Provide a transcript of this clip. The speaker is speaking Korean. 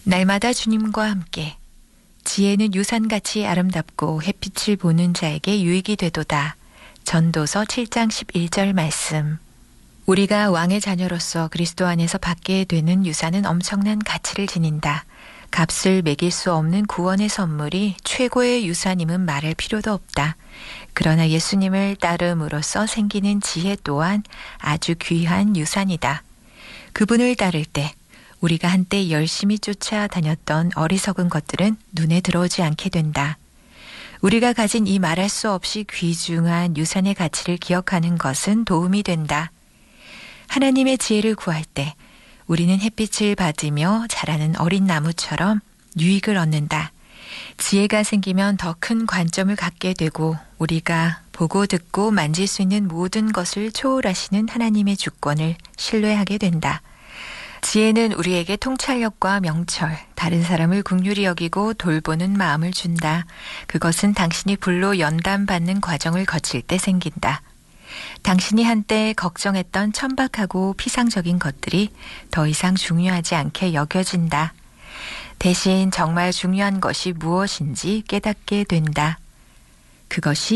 날마다 주님과 함께. 지혜는 유산같이 아름답고 햇빛을 보는 자에게 유익이 되도다. 전도서 7장 11절 말씀. 우리가 왕의 자녀로서 그리스도 안에서 받게 되는 유산은 엄청난 가치를 지닌다. 값을 매길 수 없는 구원의 선물이 최고의 유산임은 말할 필요도 없다. 그러나 예수님을 따름으로써 생기는 지혜 또한 아주 귀한 유산이다. 그분을 따를 때 우리가 한때 열심히 쫓아다녔던 어리석은 것들은 눈에 들어오지 않게 된다. 우리가 가진 이 말할 수 없이 귀중한 유산의 가치를 기억하는 것은 도움이 된다. 하나님의 지혜를 구할 때 우리는 햇빛을 받으며 자라는 어린 나무처럼 유익을 얻는다. 지혜가 생기면 더 큰 관점을 갖게 되고 우리가 보고 듣고 만질 수 있는 모든 것을 초월하시는 하나님의 주권을 신뢰하게 된다. 지혜는 우리에게 통찰력과 명철, 다른 사람을 긍휼히 여기고 돌보는 마음을 준다. 그것은 당신이 불로 연단받는 과정을 거칠 때 생긴다. 당신이 한때 걱정했던 천박하고 피상적인 것들이 더 이상 중요하지 않게 여겨진다. 대신 정말 중요한 것이 무엇인지 깨닫게 된다. 그것이